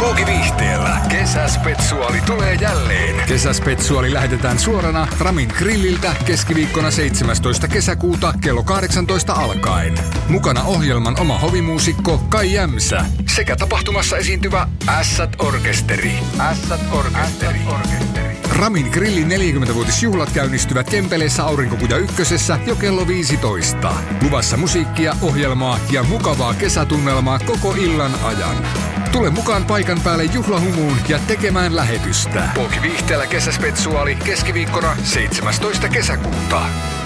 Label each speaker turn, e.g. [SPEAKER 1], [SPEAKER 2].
[SPEAKER 1] Puukiviihteellä kesäspetsuaali tulee jälleen. Kesäspetsuaali lähetetään suorana Ramin grilliltä keskiviikkona 17. kesäkuuta kello 18 alkaen. Mukana ohjelman oma hovimuusikko Kai Jämsä sekä tapahtumassa esiintyvä Ässät-orkesteri. Ässät-orkesteri. Ramin grillin 40-vuotisjuhlat käynnistyvät Kempeleessä Aurinkokuja ykkösessä jo kello 15. Luvassa musiikkia, ohjelmaa ja mukavaa kesätunnelmaa koko illan ajan. Tule mukaan paikan päälle juhlahumuun ja tekemään lähetystä. Puukiviihteellä kesäspetsuaali keskiviikkona 17. kesäkuuta.